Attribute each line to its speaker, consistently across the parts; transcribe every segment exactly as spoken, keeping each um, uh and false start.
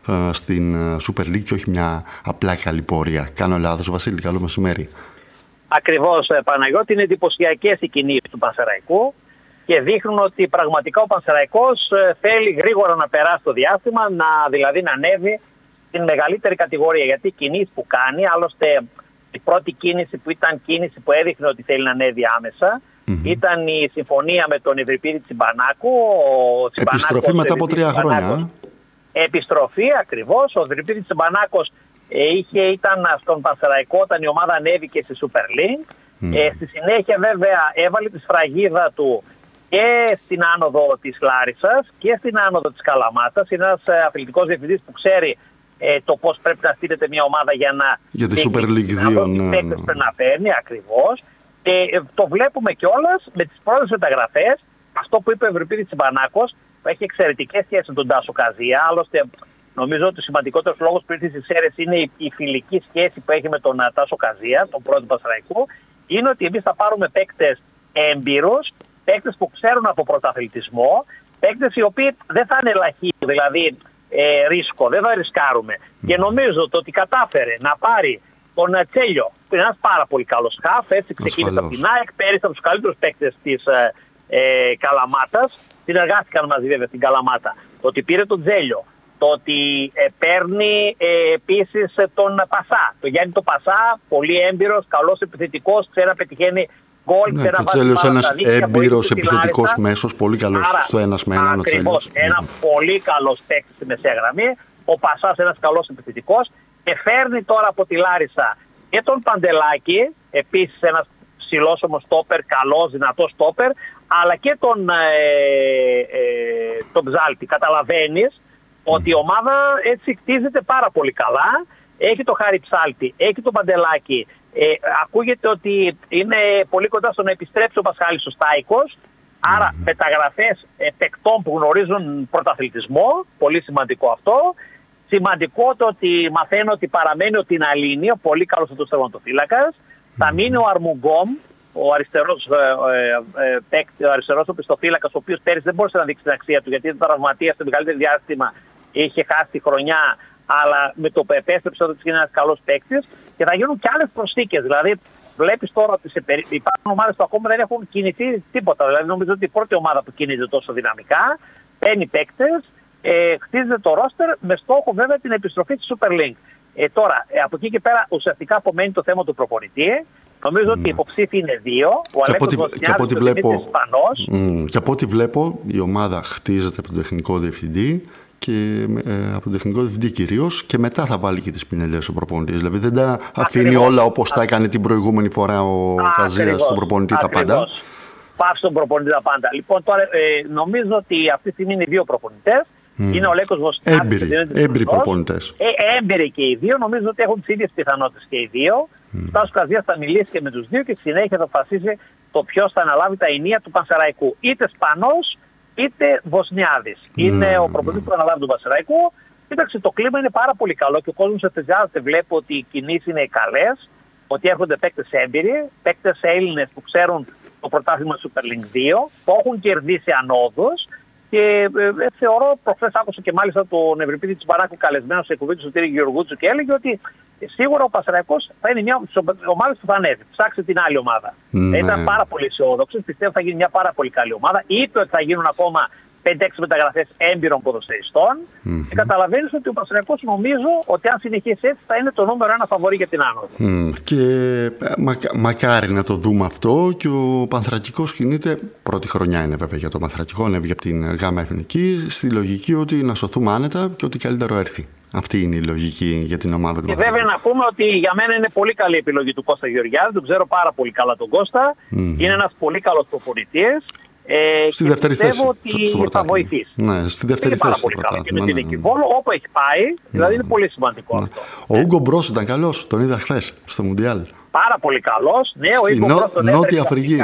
Speaker 1: στην Super League και όχι μια απλά καλή πορεία. Κάνω λάθος, Βασίλη? Καλό μεσημέρι.
Speaker 2: Ακριβώς, Παναγιώτη, είναι εντυπωσιακές οι κινήσεις του Πανσεραϊκού και δείχνουν ότι πραγματικά ο Πανσεραϊκός θέλει γρήγορα να περάσει το διάστημα, να, δηλαδή να ανέβει στην μεγαλύτερη κατηγορία. Γιατί οι κινήσεις που κάνει, άλλωστε η πρώτη κίνηση που ήταν κίνηση που έδειχνε ότι θέλει να ανέβει άμεσα, mm-hmm. ήταν η συμφωνία με τον Ευρυπίδη Τσιμπανάκου. Ο
Speaker 1: Επιστροφή μετά από τρία χρόνια.
Speaker 2: Επιστροφή, ακριβώς. Ο Ευρυπίδη Τσιμπανάκος είχε, ήταν στον Πανσεραϊκό όταν η ομάδα ανέβηκε στη Super League. Mm. Ε, στη συνέχεια βέβαια έβαλε τη σφραγίδα του και στην άνοδο της Λάρισσας και στην άνοδο της Καλαμάτας. Είναι ένας αθλητικός διευθυντής που ξέρει ε, το πώς πρέπει να στείλεται μια ομάδα για να...
Speaker 1: Για τη Super League δύο, ναι.
Speaker 2: Τι παίκτες πρέπει να παίρνει, ακριβώς. Και ε, το βλέπουμε κιόλας με τις πρώτες μεταγραφές. Αυτό που είπε ο Ευρυπίδης Τσιμπανάκος, που έχει εξαιρετικές σχέσεις με τον Τάσο Καζία. Άλλωστε, νομίζω ότι ο σημαντικότερος λόγος που ήρθε στις ΣΕΡΕΣ είναι η, η φιλική σχέση που έχει με τον Τάσο Καζία, τον πρόεδρο του Πανσεραϊκού. Είναι ότι εμείς θα πάρουμε παίκτες έμπειρους, παίκτες που ξέρουν από πρωταθλητισμό, παίκτες οι οποίοι δεν θα είναι λαχοί, δηλαδή ε, ρίσκο, δεν θα ρισκάρουμε. Mm. Και νομίζω το ότι κατάφερε να πάρει τον Τσέλιο, που είναι ένας πάρα πολύ καλός χαφ, έτσι ξεκίνησε από την ΑΕΚ, πέρυσι από τους καλύτερους παίκτες της ε, ε, Καλαμάτας, συνεργάστηκαν μαζί βέβαια στην Καλαμάτα. Το ότι πήρε τον Τζέλιο, το ότι ε, παίρνει ε, επίσης τον Πασά. Το Γιάννη το Πασά, πολύ έμπειρος, καλός επιθετικός, ξέρει να πετυχαίνει γκολ,
Speaker 1: ναι,
Speaker 2: ξέρει να
Speaker 1: βάζει πάρα ένας έμπειρος επιθετικός μέσος, πολύ καλός στο ένας με έναν.
Speaker 2: Ακριβώς, ένα mm. πολύ καλός παίκτης στη μεσαία γραμμή. Ο Πασάς ένας καλός επιθετικός και φέρνει τώρα από τη Λάρισα και τον Παντελάκη, επίσης ένας ψηλός όμως στόπερ, καλός, δυνατός στόπερ, αλλά και τον, ε, ε, τον Ψάλτη. Καταλαβαίνεις ότι η ομάδα έτσι κτίζεται πάρα πολύ καλά. Έχει το Χάρη Ψάλτη, έχει το Παντελάκη. Ε, ακούγεται ότι είναι πολύ κοντά στο να επιστρέψει ο Πασχάλης ο Στάικος. Άρα mm. μεταγραφές ε, παικτών που γνωρίζουν πρωταθλητισμό. Πολύ σημαντικό αυτό. Σημαντικό το ότι μαθαίνω ότι παραμένει ο Τιναλίνη, ο πολύ καλός αυτός τερματοφύλακας. Mm. Θα μείνει ο Αρμουγκόμ, ο αριστερός, ε, ε, ε, ο αριστερός οπισθοφύλακας, ο οποίος πέρυσι δεν μπορούσε να δείξει την αξία του γιατί ήταν τραυματίας στο μεγαλύτερο διάστημα. Είχε χάσει τη χρονιά, αλλά με το που επέστρεψε ότι είναι ένας καλός παίκτης και θα γίνουν και άλλες προσθήκες. Δηλαδή, βλέπεις τώρα ότι σε περί... υπάρχουν ομάδες που ακόμα δεν έχουν κινηθεί τίποτα. Δηλαδή, νομίζω ότι η πρώτη ομάδα που κινείται τόσο δυναμικά παίρνει παίκτες, ε, χτίζεται το ρόστερ με στόχο βέβαια την επιστροφή της Super League. Ε, τώρα, ε, από εκεί και πέρα ουσιαστικά απομένει το θέμα του προπονητή. Νομίζω ότι οι υποψήφοι είναι δύο. Ο Αλέκος Βοσνιάδης και ο Δημήτρης Ισπανός.
Speaker 1: Mm, και από ό,τι βλέπω, η ομάδα χτίζεται από τον τεχνικό διευθυντή και ε, από τον τεχνικό διευθυντή κυρίως και μετά θα βάλει και τις πινελιές ο προπονητής. Δηλαδή δεν τα αφήνει ακριβώς όλα όπως τα έκανε την προηγούμενη φορά ο Καζίας στον προπονητή τα πάντα.
Speaker 2: Πάψει στον προπονητή τα πάντα. Λοιπόν, τώρα ε, νομίζω ότι αυτή τη στιγμή είναι δύο προπονητές. Mm. Είναι ο Αλέκος Βοσνιάδης.
Speaker 1: Έμπειροι, έμπειροι προπονητές.
Speaker 2: Ε, έμπειροι και οι δύο. Νομίζω ότι έχουν τις ίδιες πιθανότητες και οι δύο. Mm. Τάσος Καζίας θα μιλήσει και με τους δύο και στη συνέχεια θα αποφασίσει το ποιος θα αναλάβει τα ενία του Πανσεραϊκού. Είτε Σπανός είτε Βοσνιάδης. Mm. Είναι ο προπονητής που θα αναλάβει τον Πανσεραϊκό. Κοίταξε, το κλίμα είναι πάρα πολύ καλό και ο κόσμος ενθουσιάζεται. Βλέπω ότι οι κινήσεις είναι καλές, ότι έρχονται παίκτες έμπειροι, παίκτες Έλληνες που ξέρουν το πρωτάθλημα Super League δύο, που έχουν κερδίσει ανόδους. Και ε, θεωρώ, προχθές άκουσα και μάλιστα τον Ευρυπίδη Τσιμπανάκου καλεσμένο σε εκπομπή του Σωτήρη Γεωργούτσου και έλεγε ότι ε, σίγουρα ο Πανσεραϊκός θα είναι μια από τις ομάδες που θα ανέβει. Ψάξε την άλλη ομάδα. Ναι. Ήταν πάρα πολύ αισιόδοξος, πιστεύω θα γίνει μια πάρα πολύ καλή ομάδα. Είπε ότι θα γίνουν ακόμα πέντε έξι μεταγραφές έμπειρων ποδοσφαιριστών. Mm-hmm. Και καταλαβαίνεις ότι ο Πανσεραϊκός νομίζω ότι αν συνεχίσει έτσι θα είναι το νούμερο ένα φαβορί για την άνοδο.
Speaker 1: Mm. Και μα, μακάρι να το δούμε αυτό. Και ο Πανθρακικός κινείται, πρώτη χρονιά είναι βέβαια για το Πανθρακικό, ανέβηκε από την ΓΑΜΑ Εθνική, στη λογική ότι να σωθούμε άνετα και ότι καλύτερο έρθει. Αυτή είναι η λογική για την ομάδα του.
Speaker 2: Και βέβαια να πούμε ότι για μένα είναι πολύ καλή επιλογή του Κώστα Γεωργιάδη. Τον ξέρω πάρα πολύ καλά τον Κώστα. Mm. Είναι ένας πολύ καλός προπονητής. Ε,
Speaker 1: στη δεύτερη θέση.
Speaker 2: Ότι θα βοηθήσει.
Speaker 1: Ναι, στη δεύτερη
Speaker 2: είναι
Speaker 1: θέση.
Speaker 2: Πάρα πολύ καλό. Και με την Εκκιβόλο, όπου έχει πάει, δηλαδή ναι. είναι πολύ σημαντικό
Speaker 1: ναι.
Speaker 2: αυτό.
Speaker 1: Ο Ούγκο Μπρος ήταν καλός. Τον είδα χθες στο Μουντιάλ.
Speaker 2: Πάρα πολύ καλός. Ναι, ο Ούγκο Μπρος τον έφερε.
Speaker 1: Νότια Αφρική.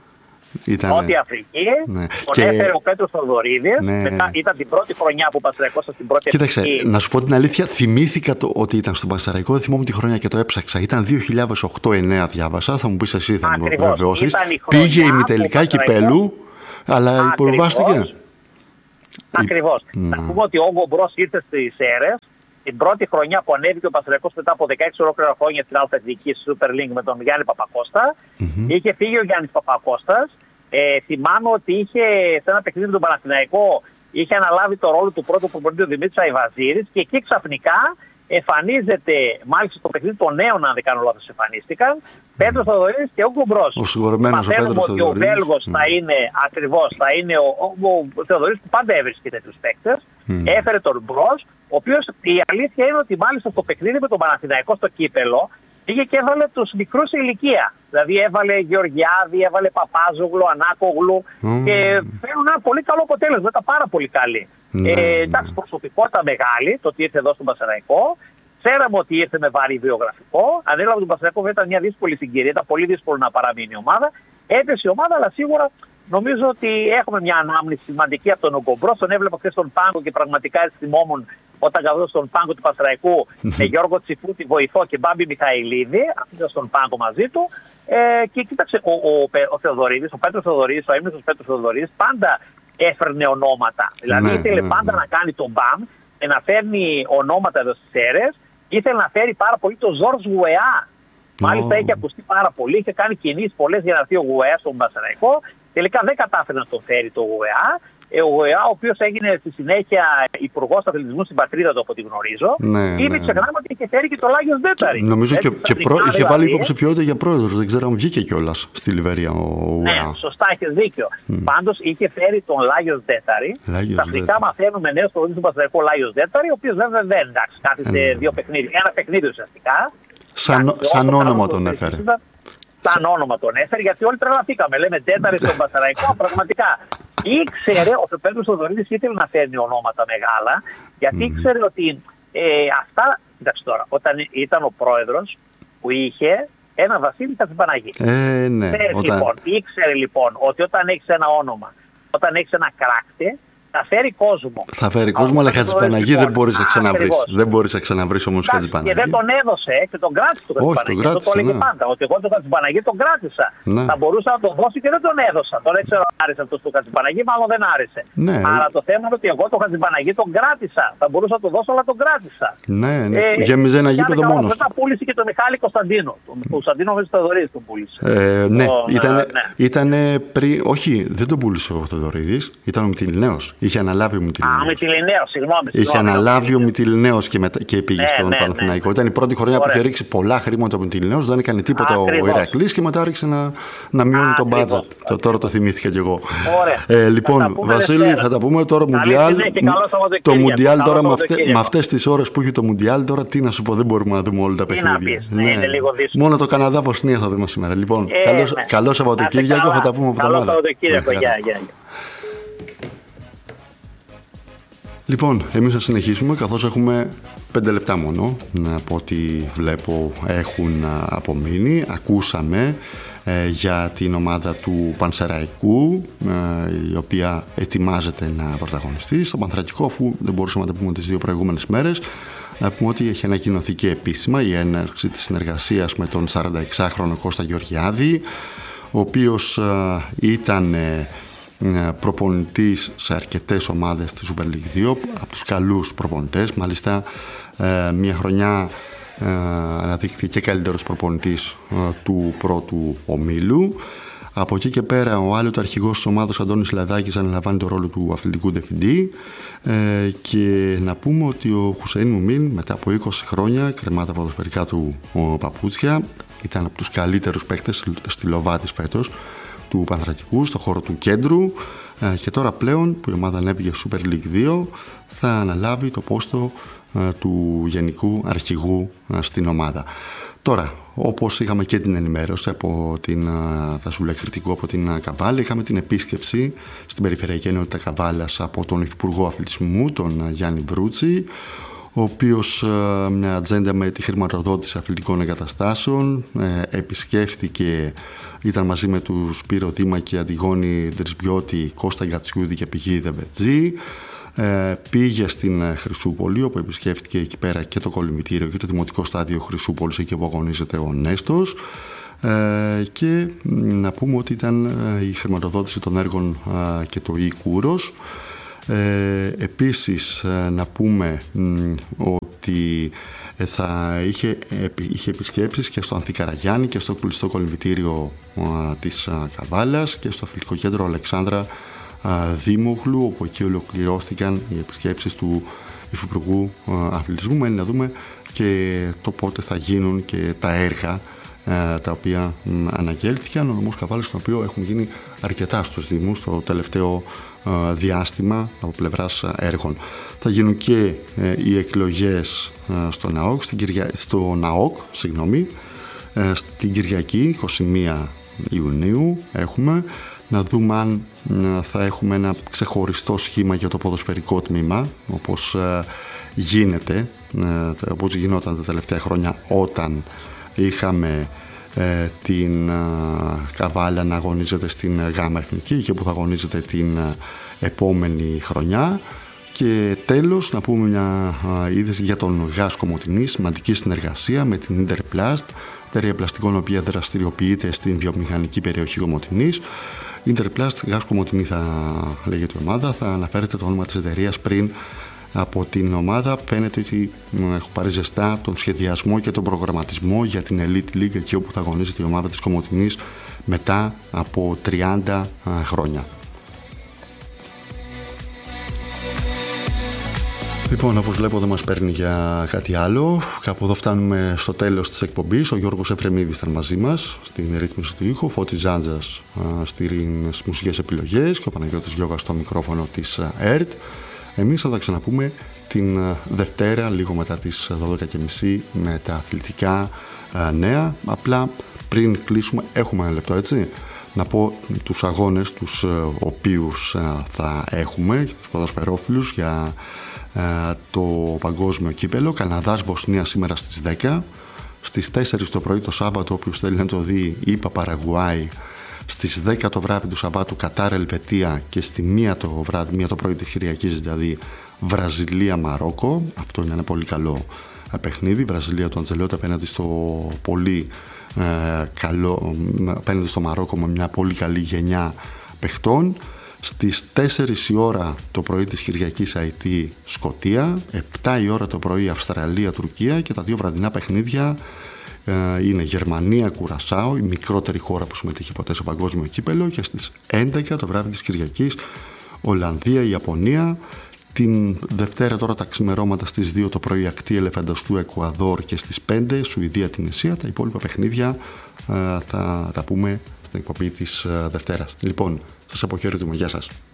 Speaker 2: Ήταν, Νότια Αφρική. Ναι. Τον και... έφερε ο Πέτρος Θοδωρίδης. Ναι. Μετά ήταν την πρώτη χρονιά που Πανσεραϊκός στην πρώτη
Speaker 1: Κοίταξε,
Speaker 2: Αφρική.
Speaker 1: Να σου πω την αλήθεια, θυμήθηκα το ότι ήταν στον Πανσεραϊκό. Δεν θυμόμουν τη χρονιά και το έψαξα. Ήταν δύο χιλιάδες οκτώ εννέα διάβασα. Θα μου πεις εσύ, θα μου βεβαιώσεις. Πήγε η ημιτελικά κυπέλου. Αλλά υποβιβάστηκε.
Speaker 2: Ακριβώς.
Speaker 1: Mm.
Speaker 2: Να πούμε ότι ο Γκομπρός ήρθε στις Σέρρες. Την πρώτη χρονιά που ανέβηκε ο Πανσεραϊκός μετά από δεκαέξι ολόκληρα χρόνια στην Αλφα Εθνική Super League με τον Γιάννη Παπακώστα. Mm-hmm. Είχε φύγει ο Γιάννης Παπακώστας. Ε, θυμάμαι ότι είχε σε ένα παιχνίδι με τον Παναθηναϊκό είχε αναλάβει το ρόλο του πρώτου προπονητή ο Δημήτρης Αϊβαζήρης και εκεί ξαφνικά εμφανίζεται, μάλιστα στο παιχνίδι των νέων, αν δεν κάνω λάθος, εμφανίστηκαν, mm. Πέτρος Θοδωρίδης και ο Γκομπρός.
Speaker 1: Ο συγχωρεμένος ο Πέτρος
Speaker 2: Θοδωρίδης. Ότι ο Βέλγος mm. θα είναι ακριβώς, θα είναι ο, ο, ο, ο Θοδωρίδης που πάντα έβρισκε τέτοιους παίκτες. Mm. Έφερε τον Μπρος, ο οποίος η αλήθεια είναι ότι μάλιστα στο παιχνίδι με τον Παναθηναϊκό στο κύπελο πήγε και έβαλε τους μικρούς σε ηλικία. Δηλαδή έβαλε Γεωργιάδη, έβαλε Παπάζογλου, Ανάκογλου mm. και φέρνουν ένα πολύ καλό αποτέλεσμα, ήταν πάρα πολύ καλή. Mm. Ε, εντάξει, προσωπικότητα μεγάλη, το ότι ήρθε εδώ στον Πανσεραϊκό. Ξέραμε ότι ήρθε με βαρύ βιογραφικό. Ανέλαβε τον Πανσεραϊκό, ήταν μια δύσκολη συγκυρία, ήταν πολύ δύσκολο να παραμείνει η ομάδα. Έπεσε η ομάδα, αλλά σίγουρα νομίζω ότι έχουμε μια ανάμνηση σημαντική από τον Ογκομπρό. Τον έβλεπα χθες στον πάγκο και πραγματικά έτσι θυμόμουν όταν καθόταν στον πάγκο του Πανσεραϊκού με Γιώργο Τσιφούτη βοηθό και Μπάμπη Μιχαηλίδη, αυτή στον πάγκο μαζί του. Ε, και κοίταξε, ο, ο, ο Θεοδωρίδης, ο Πέτρος Θεοδωρίδης, ο έμνητος Πέτρος Θεοδωρίδης, πάντα έφερνε ονόματα. Δηλαδή ναι, ήθελε ναι, πάντα ναι. να κάνει τον μπαμ και να φέρνει ονόματα εδώ στις Σέρρες. Ήθελε να φέρει πάρα πολύ τον Ζόρζ Γουεά. Oh. Μάλιστα έχει ακουστεί πάρα πολύ, είχε κάνει κινήσεις πολλές για να έρθει ο Γουεά στον Πανσεραϊκό. Τελικά δεν κατάφερε να τον φέρει το Γουεά. Ο Γουεά, ο οποίος έγινε στη συνέχεια υπουργός αθλητισμού στην πατρίδα του, από ό,τι γνωρίζω. Ναι, ή μην ξεχνάμε ότι είχε φέρει και το Λάγιος Ντέταρη.
Speaker 1: Νομίζω και, και προ, είχε δηλαδή βάλει υποψηφιότητα για πρόεδρος. Δεν ξέρω αν βγήκε κιόλας στη Λιβερία ο Γουεά. Ναι, σωστά, έχεις δίκιο. Mm. Πάντως είχε φέρει τον Λάγιος Ντέταρη. Ξαφνικά μαθαίνουμε νέος προπονητής του Πανσεραϊκού Λάγιος Ντέταρη, ο οποίος βέβαια δεν εντάξει, κάθισε δύο παιχνίδια. Ένα παιχνίδι ουσιαστικά. Σαν, σαν όνομα τον έφερε.
Speaker 2: Σαν όνομα τον έφερε, γιατί όλοι τρελαθήκαμε. Λέμε Ντέταρη στον Πανσεραϊκό, πραγματικά. Ήξερε ότι ο Πέτρος Θοδωρίδης ήθελε να φέρνει ονόματα μεγάλα, γιατί mm. ήξερε ότι ε, αυτά. Κοιτάξτε τώρα, όταν ήταν ο πρόεδρος που είχε ένα Βασίλη Χατζηπαναγή.
Speaker 1: Ε, ναι, όταν...
Speaker 2: λοιπόν, ήξερε λοιπόν ότι όταν έχεις ένα όνομα, όταν έχεις ένα κράκτη, θα φέρει κόσμο.
Speaker 1: Θα φέρει κόσμο, αλλά Χατζηπαναγή δεν μπορείς να ξαναβρεις. Δεν μπορείς να ξαναβρεις όμως Χατζηπαναγή.
Speaker 2: Και δεν τον έδωσε και τον κράτησε τον Χατζηπαναγή. Αυτό το έλεγε ναι. πάντα. Ότι εγώ τον Χατζηπαναγή τον κράτησα. Ναι. Θα μπορούσα να τον δώσει και δεν τον έδωσα. Τώρα δεν ξέρω αν άρεσε αυτό του Χατζηπαναγή, μάλλον δεν άρεσε. Ναι. Αλλά το θέμα είναι ότι εγώ τον Χατζηπαναγή τον κράτησα. Θα μπορούσα να τον δώσω, αλλά τον κράτησα.
Speaker 1: Ναι, ναι. Ε, γέμιζε ένα γήπεδο μόνο.
Speaker 2: Μετά πούλησε και τον Μιχάλη Κωνσταντίνο. Τον Κωνσταντίνο Θεοδωρίδη τον πούλησε.
Speaker 1: Ήταν πριν. Όχι, δεν τον πούλησε ο Θεοδωρίδης. Ήταν ο Μυτιληναίος. Είχε αναλάβει ο Μυτιληναίος.
Speaker 2: Α, Μυτιληναίος, συγγνώμη.
Speaker 1: Είχε αναλάβει ο Μυτιληναίος και, μετα... και πήγε ναι, στον ναι, Παναθηναϊκό. Ναι. Ήταν η πρώτη χρονιά Ωραία. που είχε ρίξει πολλά χρήματα ο Μυτιληναίος, δεν έκανε τίποτα Ακριβώς. ο Ηρακλής και μετά άρχισε να, να μειώνει τον μπάτζετ. Το, τώρα το θυμήθηκα κι εγώ. Ε, λοιπόν, θα Βασίλη, θα τα πούμε τώρα Μουντιάλ. Το Μουντιάλ τώρα με αυτές τις ώρες που έχει το Μουντιάλ, τώρα τι να σου πω, δεν μπορούμε να δούμε όλα τα παιχνίδια. Μόνο το Καναδά-Βοσνία θα δούμε σήμερα. Λοιπόν, καλό Σαββατοκύριακο, θα τα πούμε από
Speaker 2: Καλό Σαββατοκύριακο, γεια.
Speaker 1: Λοιπόν, εμείς θα συνεχίσουμε καθώς έχουμε πέντε λεπτά μόνο από ό,τι βλέπω έχουν απομείνει. Ακούσαμε ε, για την ομάδα του Πανσεραϊκού ε, η οποία ετοιμάζεται να πρωταγωνιστεί στο Πανθρακικό, αφού δεν μπορούσαμε να τα πούμε τις δύο προηγούμενες μέρες. Να πούμε ότι έχει ανακοινωθεί και επίσημα η έναρξη της συνεργασίας με τον σαρανταεξάχρονο Κώστα Γεωργιάδη, ο οποίος ε, ήταν ε, προπονητής σε αρκετές ομάδες της Super League δύο, από τους καλούς προπονητές. Μάλιστα ε, μια χρονιά ε, αναδείχθηκε και καλύτερος προπονητής ε, του πρώτου ομίλου. Από εκεί και πέρα ο άλλοτε αρχηγός της ομάδας Αντώνης Λαδάκης αναλαμβάνει το ρόλο του αθλητικού διευθυντή ε, και να πούμε ότι ο Χουσέιν Μουμίν μετά από είκοσι χρόνια κρεμά τα ποδοσφαιρικά του ο, παπούτσια, ήταν από τους καλύτερους παίκτες στη Λοβάτης φέτος του Πανθρακικού, στο χώρο του κέντρου ε, και τώρα πλέον που η ομάδα ανέβηκε Super League δύο θα αναλάβει το πόστο ε, του γενικού αρχηγού ε, στην ομάδα. Τώρα, όπως είχαμε και την ενημέρωση από την Δασούλα Κρητικού από την Καβάλα, είχαμε την επίσκεψη στην Περιφερειακή Ενότητα Καβάλας από τον Υφυπουργό Αθλητισμού, τον Γιάννη Βρούτσι, ο οποίος μια ατζέντα με τη χρηματοδότηση αθλητικών εγκαταστάσεων ε, επισκέφθηκε, ήταν μαζί με τους Σπύρο Δήμα και Αντιγόνη Δρισμπιώτη, Κώστα Γκατσιούδη και Πηγή Δεβετζή. Ε, πήγε στην Χρυσούπολη, όπου επισκέφτηκε εκεί πέρα και το κολυμβητήριο και το δημοτικό στάδιο Χρυσούπολης, εκεί που αγωνίζεται ο Νέστος. Ε, και να πούμε ότι ήταν η χρηματοδότηση των έργων ε, και το Ι-Κούρος. Ε, επίσης να πούμε μ, ότι θα είχε, είχε επισκέψεις και στο Ανθικαραγιάννη και στο κλειστό κολυμβητήριο α, της α, Καβάλας και στο Αθλητικό Κέντρο Αλεξάνδρα α, Δήμογλου, όπου εκεί ολοκληρώθηκαν οι επισκέψεις του Υφυπουργού Αθλητισμού. Μένει να δούμε και το πότε θα γίνουν και τα έργα α, τα οποία μ, αναγγέλθηκαν. Ο νομός Καβάλας, στον οποίο έχουν γίνει αρκετά στους Δήμους στο τελευταίο α, διάστημα από πλευράς έργων. Θα γίνουν και ε, οι εκλογές ε, στο ΝΑΟΚ, στην Κυρια... στο ΝΑΟΚ, συγγνώμη, ε, στην Κυριακή, εικοστή πρώτη Ιουνίου έχουμε. Να δούμε αν ε, θα έχουμε ένα ξεχωριστό σχήμα για το ποδοσφαιρικό τμήμα, όπως ε, γίνεται, ε, όπως γινόταν τα τελευταία χρόνια όταν είχαμε ε, την ε, Καβάλα να αγωνίζεται στην Γάμα Εθνική και που θα αγωνίζεται την ε, επόμενη χρονιά. Και τέλος, να πούμε μια είδηση για τον ΓΑΣ Κομοτηνή, σημαντική συνεργασία με την Interplast, εταιρεία πλαστικών, η οποία δραστηριοποιείται στην βιομηχανική περιοχή Κομοτηνής. Interplast, ΓΑΣ Κομοτηνή θα λέγεται η ομάδα, θα αναφέρεται το όνομα της εταιρείας πριν από την ομάδα. Φαίνεται ότι έχω πάρει ζεστά τον σχεδιασμό και τον προγραμματισμό για την Elite League, εκεί όπου θα αγωνίζεται η ομάδα της Κομοτηνής μετά από τριάντα χρόνια. Λοιπόν, όπως βλέπω δεν μας παίρνει για κάτι άλλο. Κάπου εδώ φτάνουμε στο τέλος της εκπομπής. Ο Γιώργος Εφρεμίδης ήταν μαζί μας στην ρύθμιση του ήχου, Φώτης Ζάντζας στις μουσικές επιλογές και ο Παναγιώτης Γιώγας στο μικρόφωνο της ΕΡΤ. Εμείς θα τα ξαναπούμε την Δευτέρα, λίγο μετά τις δώδεκα και μισή, με τα αθλητικά νέα. Απλά πριν κλείσουμε, έχουμε ένα λεπτό, έτσι, να πω τους αγώνες τους οποίους θα έχουμε, τους ποδοσφαιρόφιλους, για το παγκόσμιο κύπελο. Καναδάς Βοσνία σήμερα στις δέκα, στις τέσσερις το πρωί το Σάββατο, όποιος θέλει να το δει, ΙΠΑ Παραγουάη, στις δέκα το βράδυ του Σαββάτου Κατάρ Ελβετία και στη μία το βράδυ, μία το πρωί της Κυριακής δηλαδή, Βραζιλία Μαρόκο. Αυτό είναι ένα πολύ καλό παιχνίδι. Βραζιλία του Αντζελότη απέναντι στο πολύ ε, καλό, απέναντι στο Μαρόκο, με μια πολύ καλή γενιά παιχτών. Στις τέσσερις η ώρα το πρωί της Κυριακής Αϊτή Σκωτία, επτά η ώρα το πρωί Αυστραλία Τουρκία, και τα δύο βραδινά παιχνίδια ε, είναι Γερμανία Κουρασάο, η μικρότερη χώρα που συμμετείχε ποτέ στο παγκόσμιο κύπελο, και στις έντεκα το βράδυ της Κυριακής Ολλανδία Ιαπωνία. Την Δευτέρα τώρα τα ξημερώματα στις δύο το πρωί Ακτή Ελεφαντοστού Εκουαδόρ, και στις πέντε Σουηδία Τινησία. Τα υπόλοιπα παιχνίδια ε, θα τα πούμε στην εκπομπή της Δευτέρας. Λοιπόν, σας αποχαιρετούμε. Γεια σας.